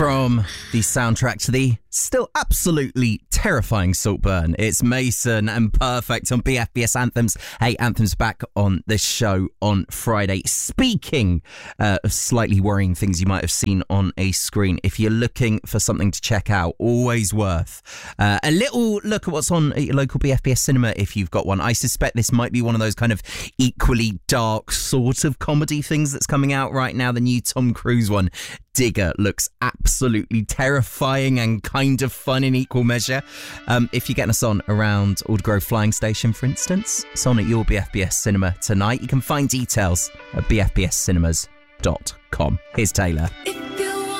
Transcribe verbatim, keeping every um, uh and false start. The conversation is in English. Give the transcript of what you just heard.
From the soundtrack to the still absolutely terrifying Saltburn, it's Mason and Perfect on B F B S Anthems. Hey, Anthems back on this show on Friday. Speaking uh, of slightly worrying things you might have seen on a screen, if you're looking for something to check out, always worth uh, a little look at what's on at your local B F B S cinema if you've got one. I suspect this might be one of those kind of equally dark sort of comedy things that's coming out right now. The new Tom Cruise one, Digger, looks absolutely terrifying and kind of fun in equal measure. Um, if you're getting us on around Aldergrove Flying Station, for instance, it's on at your B F B S cinema tonight. You can find details at b f b s cinemas dot com. Here's Taylor.